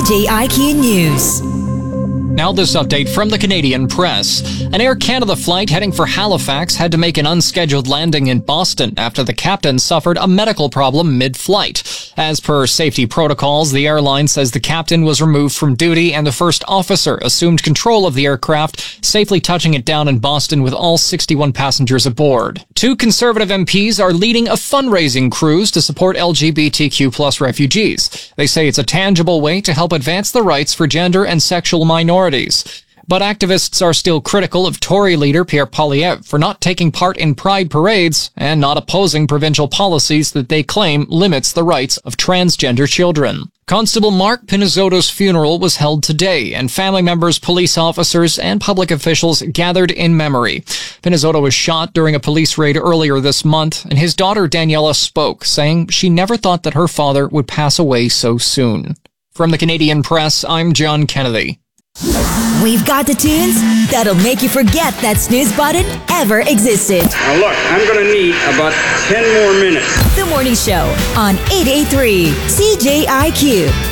CJIQ News. Now this update from the Canadian Press. An Air Canada flight heading for Halifax had to make an unscheduled landing in Boston after the captain suffered a medical problem mid-flight. As per safety protocols, the airline says the captain was removed from duty and the first officer assumed control of the aircraft, safely touching it down in Boston with all 61 passengers aboard. Two Conservative MPs are leading a fundraising cruise to support LGBTQ+ refugees. They say it's a tangible way to help advance the rights for gender and sexual minorities. But activists are still critical of Tory leader Pierre Poilievre for not taking part in pride parades and not opposing provincial policies that they claim limits the rights of transgender children. Constable Mark Pinizzotto's funeral was held today, and family members, police officers, and public officials gathered in memory. Pinizzotto was shot during a police raid earlier this month, and his daughter Daniela spoke, saying she never thought that her father would pass away so soon. From the Canadian Press, I'm John Kennedy. We've got the tunes that'll make you forget that snooze button ever existed. Now look, I'm going to need about 10 more minutes. The Morning Show on 88.3 CJIQ.